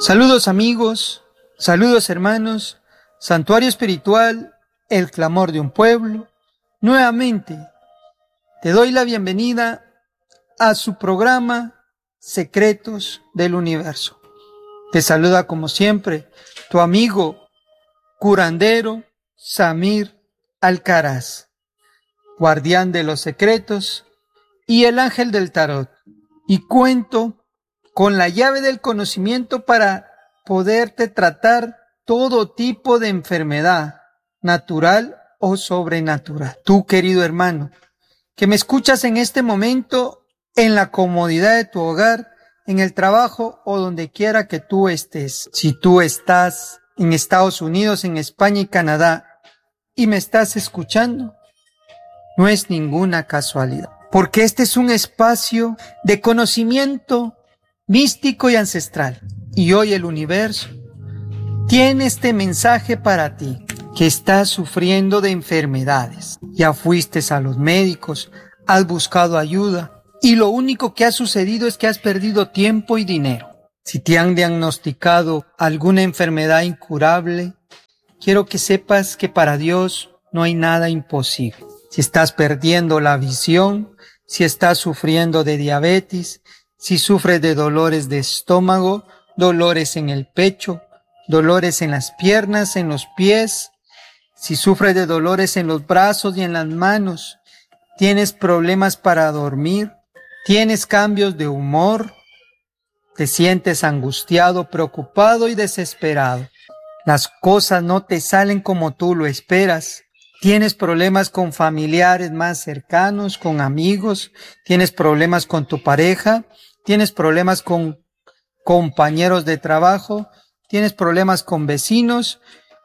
Saludos amigos, saludos hermanos, Santuario Espiritual, el clamor de un pueblo. Nuevamente te doy la bienvenida a su programa Secretos del Universo. Te saluda como siempre tu amigo curandero Samir Alcaraz, guardián de los secretos y el ángel del tarot, y cuento con la llave del conocimiento para poderte tratar todo tipo de enfermedad, natural o sobrenatural. Tú, querido hermano, que me escuchas en este momento en la comodidad de tu hogar, en el trabajo o donde quiera que tú estés. Si tú estás en Estados Unidos, en España y Canadá y me estás escuchando, no es ninguna casualidad, porque este es un espacio de conocimiento místico y ancestral. Y hoy el universo tiene este mensaje para ti, que estás sufriendo de enfermedades. Ya fuiste a los médicos, has buscado ayuda y lo único que ha sucedido es que has perdido tiempo y dinero. Si te han diagnosticado alguna enfermedad incurable, quiero que sepas que para Dios no hay nada imposible. Si estás perdiendo la visión, si estás sufriendo de diabetes, si sufres de dolores de estómago, dolores en el pecho, dolores en las piernas, en los pies, si sufres de dolores en los brazos y en las manos, tienes problemas para dormir, tienes cambios de humor, te sientes angustiado, preocupado y desesperado. Las cosas no te salen como tú lo esperas. Tienes problemas con familiares más cercanos, con amigos, tienes problemas con tu pareja, tienes problemas con compañeros de trabajo, tienes problemas con vecinos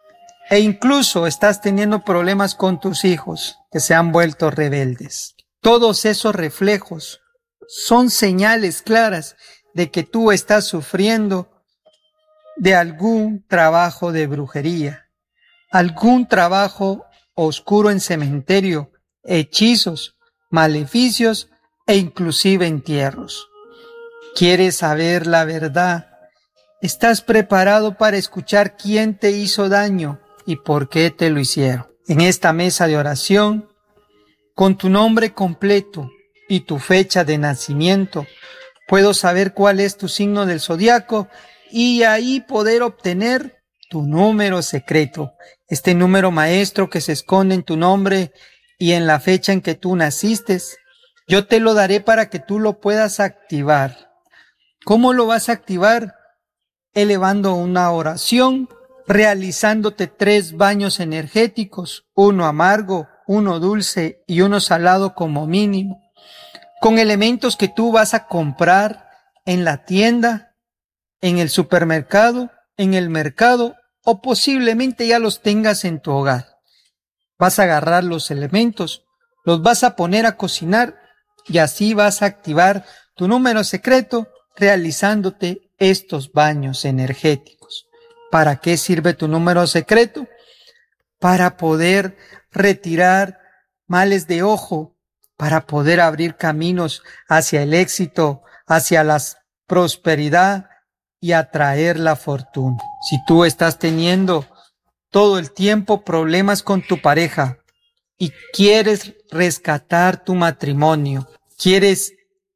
e incluso estás teniendo problemas con tus hijos que se han vuelto rebeldes. Todos esos reflejos son señales claras de que tú estás sufriendo de algún trabajo de brujería, algún trabajo oscuro en cementerio, hechizos, maleficios e inclusive entierros. ¿Quieres saber la verdad? ¿Estás preparado para escuchar quién te hizo daño y por qué te lo hicieron? En esta mesa de oración, con tu nombre completo y tu fecha de nacimiento, puedo saber cuál es tu signo del zodiaco y ahí poder obtener tu número secreto, este número maestro que se esconde en tu nombre y en la fecha en que tú naciste. Yo te lo daré para que tú lo puedas activar. ¿Cómo lo vas a activar? Elevando una oración, realizándote 3 baños energéticos, uno amargo, uno dulce y uno salado como mínimo, con elementos que tú vas a comprar en la tienda, en el supermercado, en el mercado o posiblemente ya los tengas en tu hogar. Vas a agarrar los elementos, los vas a poner a cocinar y así vas a activar tu número secreto realizándote estos baños energéticos. ¿Para qué sirve tu número secreto? Para poder retirar males de ojo, para poder abrir caminos hacia el éxito, hacia la prosperidad y atraer la fortuna. Si tú estás teniendo todo el tiempo problemas con tu pareja y quieres rescatar tu matrimonio, quieres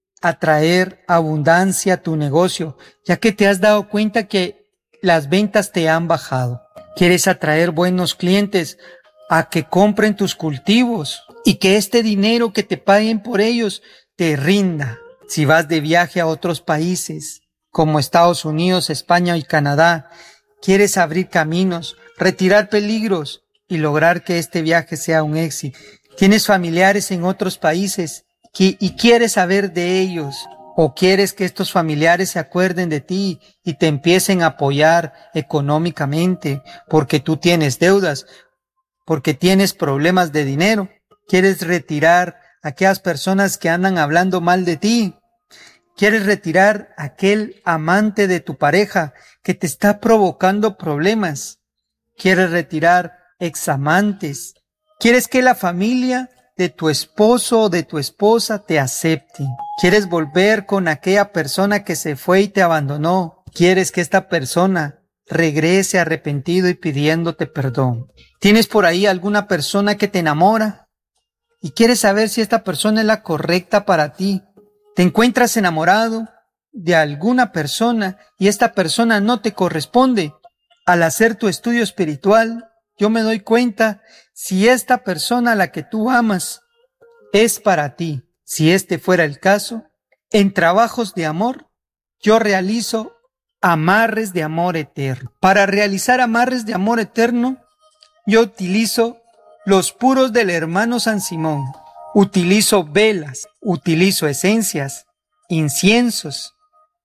atraer abundancia a tu negocio, ya que te has dado cuenta que las ventas te han bajado. Quieres atraer buenos clientes a que compren tus cultivos y que este dinero que te paguen por ellos te rinda. Si vas de viaje a otros países como Estados Unidos, España y Canadá, quieres abrir caminos, retirar peligros y lograr que este viaje sea un éxito. Tienes familiares en otros países y quieres saber de ellos, o quieres que estos familiares se acuerden de ti y te empiecen a apoyar económicamente porque tú tienes deudas, porque tienes problemas de dinero. Quieres retirar a aquellas personas que andan hablando mal de ti. Quieres retirar a aquel amante de tu pareja que te está provocando problemas. Quieres retirar examantes. Quieres que la familia de tu esposo o de tu esposa te acepte. Quieres volver con aquella persona que se fue y te abandonó. Quieres que esta persona regrese arrepentido y pidiéndote perdón. ¿Tienes por ahí alguna persona que te enamora y quieres saber si esta persona es la correcta para ti? ¿Te encuentras enamorado de alguna persona y esta persona no te corresponde? Al hacer tu estudio espiritual, yo me doy cuenta si esta persona a la que tú amas es para ti. Si este fuera el caso, en trabajos de amor, yo realizo amarres de amor eterno. Para realizar amarres de amor eterno, yo utilizo los puros del hermano San Simón. Utilizo velas, utilizo esencias, inciensos,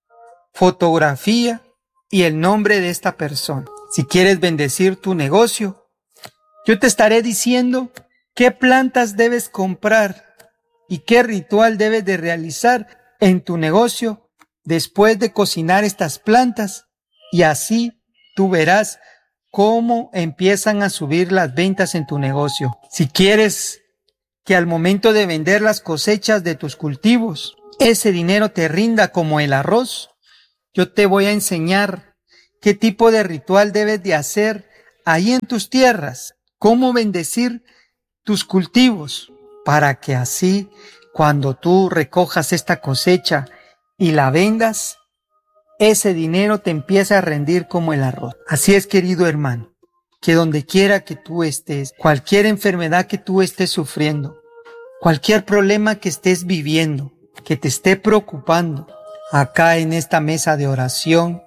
fotografía y el nombre de esta persona. Si quieres bendecir tu negocio, yo te estaré diciendo qué plantas debes comprar y qué ritual debes de realizar en tu negocio después de cocinar estas plantas, y así tú verás cómo empiezan a subir las ventas en tu negocio. Si quieres que al momento de vender las cosechas de tus cultivos, ese dinero te rinda como el arroz, yo te voy a enseñar qué tipo de ritual debes de hacer ahí en tus tierras, cómo bendecir tus cultivos, para que así, cuando tú recojas esta cosecha y la vendas, ese dinero te empiece a rendir como el arroz. Así es, querido hermano, que donde quiera que tú estés, cualquier enfermedad que tú estés sufriendo, cualquier problema que estés viviendo, que te esté preocupando, acá en esta mesa de oración,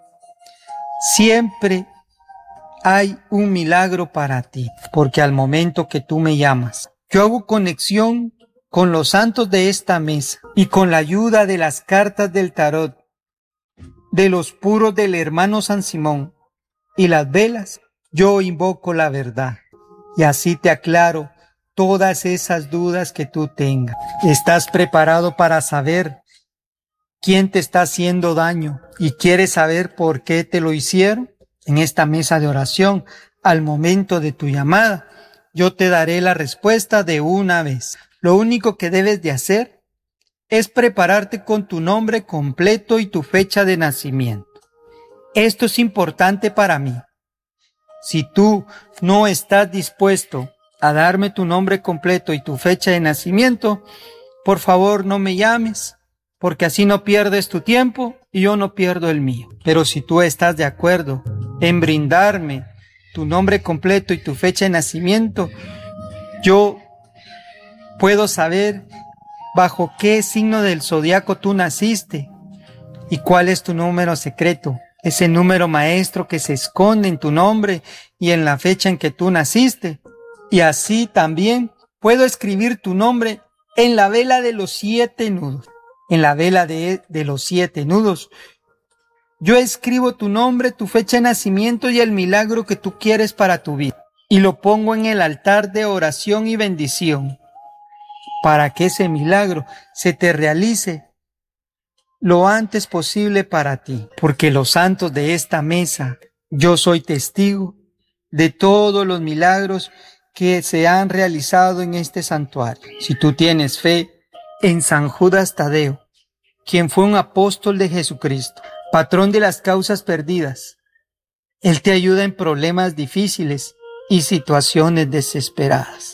siempre hay un milagro para ti, porque al momento que tú me llamas, yo hago conexión con los santos de esta mesa y con la ayuda de las cartas del tarot, de los puros del hermano San Simón y las velas, yo invoco la verdad y así te aclaro todas esas dudas que tú tengas. ¿Estás preparado para saber quién te está haciendo daño y quieres saber por qué te lo hicieron? En esta mesa de oración, al momento de tu llamada, yo te daré la respuesta de una vez. Lo único que debes de hacer es prepararte con tu nombre completo y tu fecha de nacimiento. Esto es importante para mí. Si tú no estás dispuesto a darme tu nombre completo y tu fecha de nacimiento, por favor no me llames, porque así no pierdes tu tiempo y yo no pierdo el mío. Pero si tú estás de acuerdo en brindarme tu nombre completo y tu fecha de nacimiento, yo puedo saber bajo qué signo del zodiaco tú naciste y cuál es tu número secreto, ese número maestro que se esconde en tu nombre y en la fecha en que tú naciste. Y así también puedo escribir tu nombre en la vela de los 7 nudos. En la vela de los 7 nudos, yo escribo tu nombre, tu fecha de nacimiento y el milagro que tú quieres para tu vida. Y lo pongo en el altar de oración y bendición, para que ese milagro se te realice lo antes posible para ti. Porque los santos de esta mesa, yo soy testigo de todos los milagros que se han realizado en este santuario. Si tú tienes fe en San Judas Tadeo, quien fue un apóstol de Jesucristo, patrón de las causas perdidas, él te ayuda en problemas difíciles y situaciones desesperadas.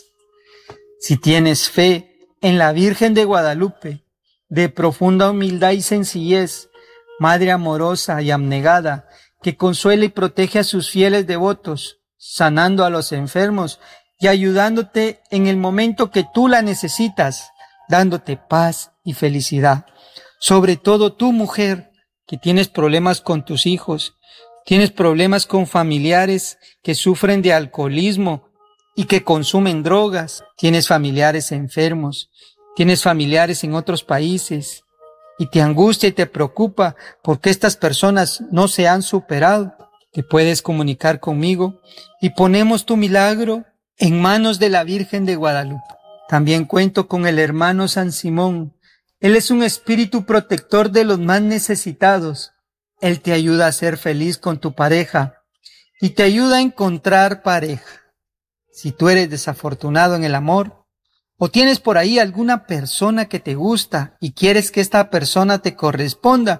Si tienes fe en la Virgen de Guadalupe, de profunda humildad y sencillez, madre amorosa y abnegada, que consuela y protege a sus fieles devotos, sanando a los enfermos y ayudándote en el momento que tú la necesitas, dándote paz y felicidad. Sobre todo tú, mujer, que tienes problemas con tus hijos, tienes problemas con familiares que sufren de alcoholismo y que consumen drogas, tienes familiares enfermos, tienes familiares en otros países y te angustia y te preocupa porque estas personas no se han superado, te puedes comunicar conmigo y ponemos tu milagro en manos de la Virgen de Guadalupe. También cuento con el hermano San Simón. Él es un espíritu protector de los más necesitados. Él te ayuda a ser feliz con tu pareja y te ayuda a encontrar pareja. Si tú eres desafortunado en el amor o tienes por ahí alguna persona que te gusta y quieres que esta persona te corresponda,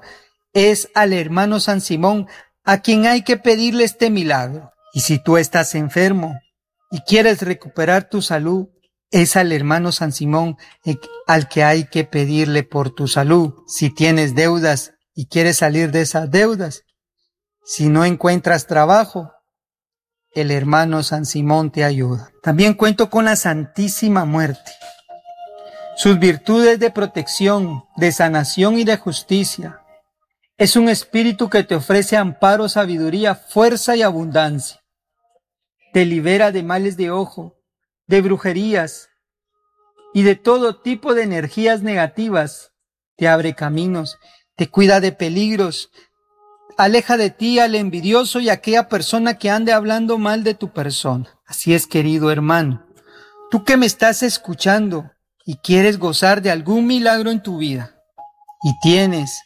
es al hermano San Simón a quien hay que pedirle este milagro. Y si tú estás enfermo y quieres recuperar tu salud, es al hermano San Simón al que hay que pedirle por tu salud. Si tienes deudas y quieres salir de esas deudas, si no encuentras trabajo, el hermano San Simón te ayuda. También cuento con la Santísima Muerte. Sus virtudes de protección, de sanación y de justicia. Es un espíritu que te ofrece amparo, sabiduría, fuerza y abundancia. Te libera de males de ojo, de brujerías y de todo tipo de energías negativas. Te abre caminos, te cuida de peligros, aleja de ti al envidioso y a aquella persona que ande hablando mal de tu persona. Así es, querido hermano, tú que me estás escuchando y quieres gozar de algún milagro en tu vida y tienes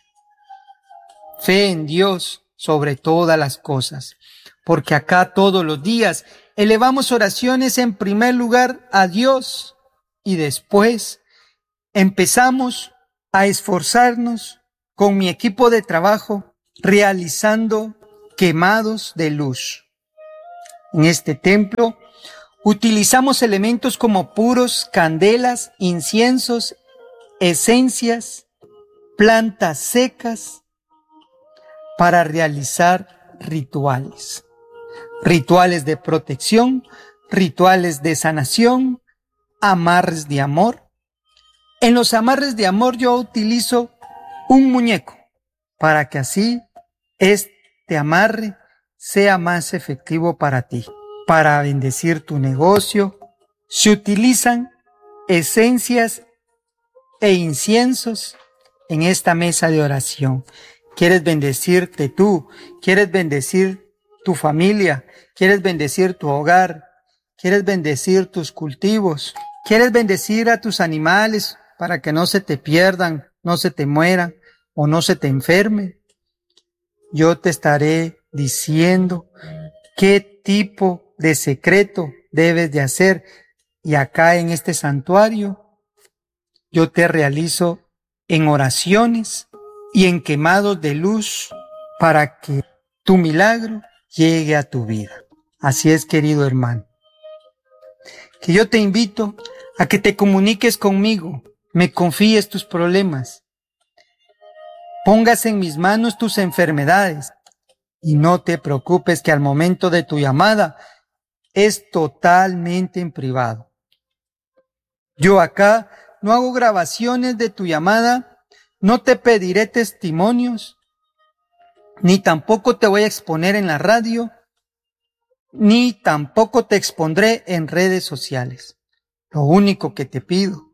fe en Dios sobre todas las cosas, porque acá todos los días elevamos oraciones en primer lugar a Dios y después empezamos a esforzarnos con mi equipo de trabajo realizando quemados de luz. En este templo utilizamos elementos como puros, candelas, inciensos, esencias, plantas secas, para realizar rituales. Rituales de protección, rituales de sanación, amarres de amor. En los amarres de amor yo utilizo un muñeco para que así este amarre sea más efectivo para ti. Para bendecir tu negocio se utilizan esencias e inciensos en esta mesa de oración. ¿Quieres bendecirte tú? ¿Quieres bendecir tu familia? ¿Quieres bendecir tu hogar? ¿Quieres bendecir tus cultivos? ¿Quieres bendecir a tus animales para que no se te pierdan, no se te mueran o no se te enfermen? Yo te estaré diciendo qué tipo de secreto debes de hacer. Y acá en este santuario yo te realizo en oraciones y en quemados de luz para que tu milagro llegue a tu vida. Así es, querido hermano, que yo te invito a que te comuniques conmigo, me confíes tus problemas, pongas en mis manos tus enfermedades y no te preocupes que al momento de tu llamada es totalmente en privado. Yo acá no hago grabaciones de tu llamada. No te pediré testimonios, ni tampoco te voy a exponer en la radio, ni tampoco te expondré en redes sociales. Lo único que te pido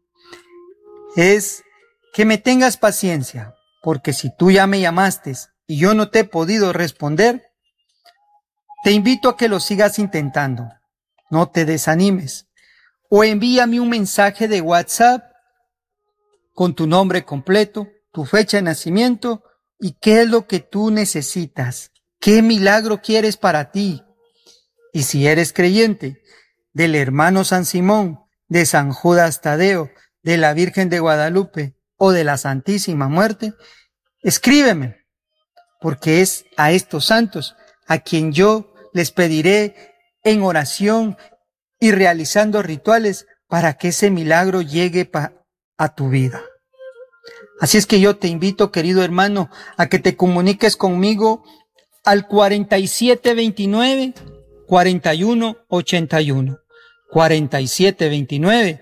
es que me tengas paciencia, porque si tú ya me llamaste y yo no te he podido responder, te invito a que lo sigas intentando. No te desanimes. O envíame un mensaje de WhatsApp con tu nombre completo, tu fecha de nacimiento y qué es lo que tú necesitas, qué milagro quieres para ti. Y si eres creyente del hermano San Simón, de San Judas Tadeo, de la Virgen de Guadalupe o de la Santísima Muerte, escríbeme, porque es a estos santos a quien yo les pediré en oración y realizando rituales para que ese milagro llegue a tu vida. Así es que yo te invito, querido hermano, a que te comuniques conmigo al 4729 4181, 4729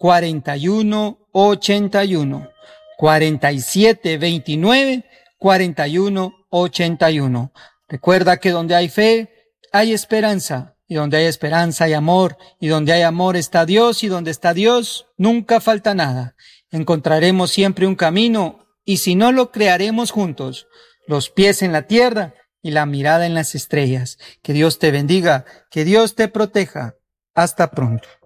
4181, 4729 4181. Recuerda que donde hay fe, hay esperanza, y donde hay esperanza hay amor, y donde hay amor está Dios, y donde está Dios nunca falta nada. Encontraremos siempre un camino, y si no lo crearemos juntos, los pies en la tierra y la mirada en las estrellas. Que Dios te bendiga, que Dios te proteja. Hasta pronto.